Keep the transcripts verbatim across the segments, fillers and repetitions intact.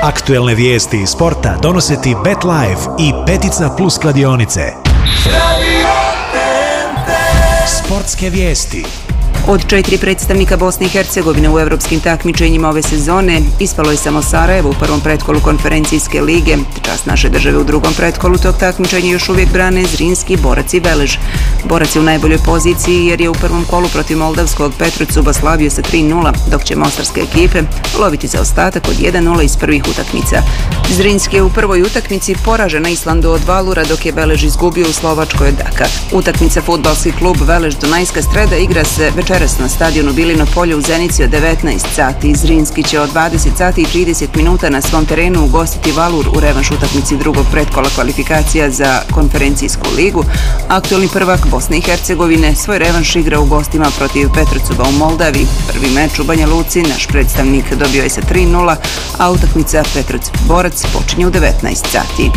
Aktuelne vijesti iz sporta donose ti BetLife i Petica Plus kladionice. Sportske vijesti. Od četiri predstavnika Bosne i Hercegovine u evropskim takmičenjima ove sezone ispalo je samo Sarajevo u prvom pretkolu konferencijske lige. Čast naše države u drugom pretkolu tog takmičenja još uvijek brane Zrinski, Borac i Velež. Borac je u najboljoj poziciji jer je u prvom kolu protiv moldavskog Petrucuba slavio sa tri nula, dok će mostarske ekipe loviti za ostatak od jedan nula iz prvih utakmica. Zrinski je u prvoj utakmici poražen na Islandu od Valura, dok je Velež izgubio u Slovačkoj od Daka. Utakmica fudbalski klub Velež Dunajska Streda igra se večeras na stadionu Bilino polje u Zenici od devetnaest sati. Zrinski će od dvadeset sati i trideset minuta na svom terenu ugostiti Valur u revanš utakmici drugog pretkola kvalifikacija za konferencijsku ligu. Aktuelni prvak Bosne i Hercegovine svoj revanš igra u gostima protiv Petrucuba u Moldavi. Prvi meč u Banja Luci naš predstavnik dobio je sa tri nula, a utakmica Petruc-Borac počinje u devetnaest sati.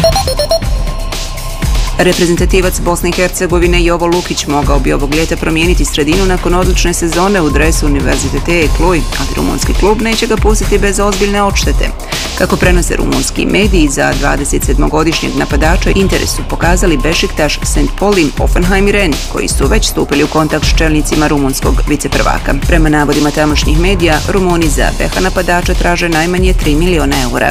Reprezentativac Bosne i Hercegovine Jovo Lukić mogao bi ovog ljeta promijeniti sredinu nakon odlične sezone u dresu Univerzitete Cluj, ali rumunski klub neće ga pustiti bez ozbiljne odštete. Kako prenose rumunski mediji, za dvadesetsedmogodišnjeg napadača interes su pokazali Bešiktaš, Saint Pauli, Offenheim i Rennes, koji su već stupili u kontakt s čelnicima rumunskog viceprvaka. Prema navodima tamošnjih medija, Rumuni za B H napadača traže najmanje tri miliona eura.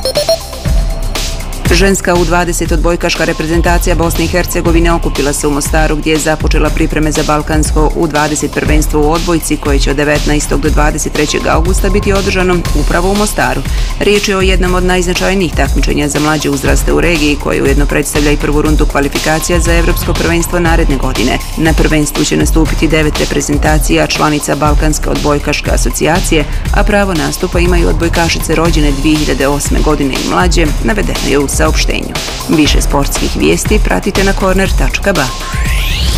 Ženska U dvadeset odbojkaška reprezentacija Bosne i Hercegovine okupila se u Mostaru, gdje je započela pripreme za balkansko U dvadeset prvenstvo u odbojci, koje će od devetnaestog do dvadeset trećeg augusta biti održano upravo u Mostaru. Riječ je o jednom od najznačajnijih takmičenja za mlađe uzraste u regiji, koje ujedno predstavlja i prvu rundu kvalifikacija za evropsko prvenstvo naredne godine. Na prvenstvu će nastupiti devet reprezentacija članica Balkanske odbojkaške asocijacije, a pravo nastupa imaju odbojkašice rođene dvije hiljade osme godine i mlađe, navedeno je u saopštenju. Više sportskih vijesti pratite na corner tačka ba.